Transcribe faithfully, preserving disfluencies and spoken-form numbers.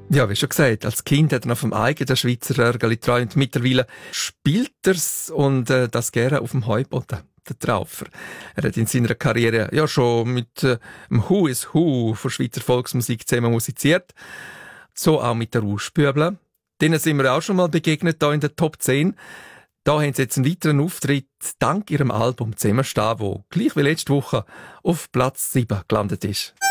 Ja, wie schon gesagt, als Kind hat er auf dem eigenen Schweizer Rörgeli geträumt. Mittlerweile spielt er's und äh, das gerne auf dem Heuboden, der Traufer. Er hat in seiner Karriere ja schon mit äh, dem Who is Who von Schweizer Volksmusik zusammen musiziert. So auch mit der Rauschbüble. Denen sind wir auch schon mal begegnet, hier in der Top zehn. Da haben sie jetzt einen weiteren Auftritt dank ihrem Album «Zusammenstehen», wo gleich wie letzte Woche auf Platz sieben gelandet ist.